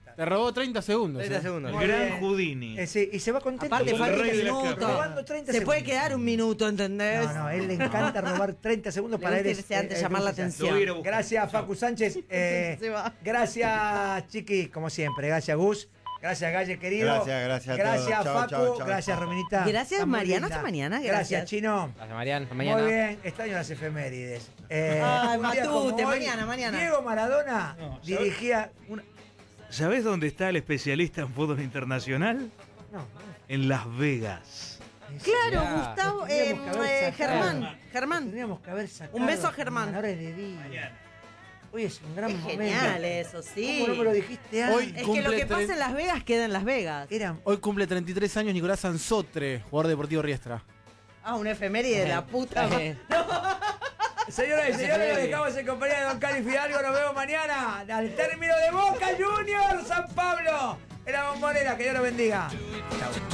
Te robó 30 segundos. 30 segundos. El gran Houdini. Sí, y se va contento. Aparte Como el falta un rey de la minuto. Robando 30 Se puede segundos. quedar un minuto, ¿entendés? No, a él le encanta robar 30 segundos Le para gusta él. irse antes de llamar la atención. Lo voy a ir a buscar. Gracias, Facu Sánchez. Se va. Gracias, Chiqui, como siempre. Gracias, Gus. Gracias, Galle, querido. Gracias a Gracias, todos. Chau, Facu. chau, chau, Gracias, chau. Rominita. Gracias, Está muy Mariana. linda. Hasta mañana. Gracias, Gracias. Chino. Gracias, Marian. Hasta mañana. Muy bien, extraño las efemérides. Ay, Un día como Matute, hoy, mañana. Diego Maradona dirigía una. ¿Sabés dónde está el especialista en fútbol internacional? No, En Las Vegas. Claro, Ya. Gustavo. Tendríamos que haber sacado. Germán. Tendríamos que haber sacado. Un beso a Germán. Ahora es de día. Hoy es un gran Es momento. genial eso, sí. ¿Cómo no me lo dijiste antes? Hoy- Es que Cumple lo que pasa tre- en Las Vegas queda en Las Vegas. Era Hoy cumple 33 años Nicolás Sansotre, jugador de Deportivo Riestra. Ah, un efeméride de la puta. Señoras y señores, nos dejamos en compañía de Don Cali Fidalgo. Nos vemos mañana al término de Boca Juniors San Pablo en la Bombonera. Que Dios lo bendiga. Chau.